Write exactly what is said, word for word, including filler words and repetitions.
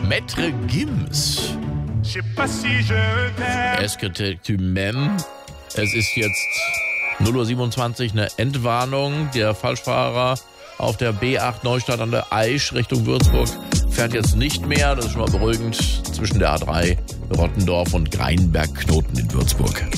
Maître Gims. Est-ce que tu m'aimes? Es ist jetzt null Uhr siebenundzwanzig, eine Entwarnung. Der Falschfahrer auf der B acht Neustadt an der Aisch Richtung Würzburg fährt jetzt nicht mehr. Das ist schon mal beruhigend zwischen der A drei Rottendorf und Greinberg-Knoten in Würzburg.